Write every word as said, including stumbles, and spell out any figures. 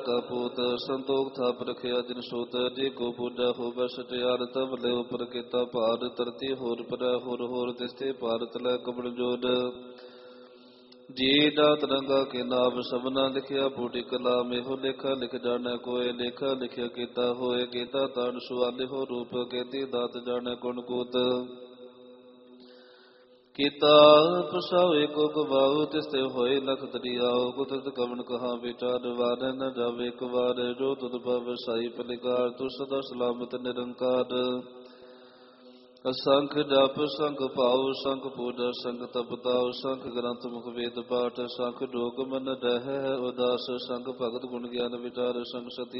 ਤਾਪੂਤ ਸੰਤੋਖ ਥਾਪ ਰਖਿਆ ਜਿਨ ਸੋਤ ਜੇ ਕੋ ਪੂਜਾ ਹੋਵੈ ਸਚਿਆਰ ਤਬ ਲੈ ਉਪਰ ਕੀਤਾ ਭਾਰ ਧਰਤੀ ਹੋਰ ਪਰੈ ਹੋਰ ਹੋਰ ਤਿਸਤੇ ਭਾਰਤ ਲੈ ਕਬੜ ਜੋੜ ਜੀ ਦਾਤ ਰੰਗਾ ਕੇ ਨਾਮ ਸਭਨਾ ਲਿਖਿਆ ਬੂਟੀ ਕਲਾਮ ਇਹੋ ਲੇਖਾ ਲਿਖ ਜਾਣੈ ਕੋਇ ਲੇਖਾ ਲਿਖਿਆ ਕੀਤਾ ਹੋਏ ਕੀਤਾ ਤਾਨ ਸੁਆਲੇ ਹੋ ਰੂਪ ਕੀਤੀ ਦਾਤ ਜਾਣੈ ਗੁਣ ਕੂਤ ਕੀਤਾ ਪਸਾਵੇ ਕੋ ਗਵਾਉ ਤਿਸ ਤੇ ਹੋਏ ਲਖ ਦਰਿਆਉ ਕੁਦਰਤ ਕਵਣ ਕਹਾ ਵਿਚਾਰ ਵਾਰ ਨ ਜਾਵੇ ਇੱਕ ਵਾਰ ਜੋ ਤੁਧ ਭਵ ਸਾਈ ਪਲਿਕਾਰ ਤੂੰ ਸਦਾ ਸਲਾਮਤ ਨਿਰੰਕਾਰ ਅਸੰਖ ਜਪ ਸੰਖ ਭਾਉ ਸੰਖ ਪੂਜਾ ਸੰਖ ਤਪ ਤਾਉ ਸੰਖ ਗ੍ਰੰਥ ਮੁਖ ਵੇਦ ਪਾਠ ਸੰਖ ਜੋਗ ਮਨ ਰਹਿ ਉਦਾਸ ਸੰਖ ਭਗਤ ਗੁਣ ਗਿਆਨ ਵਿਚਾਰ ਸੰਖ ਸਤੀ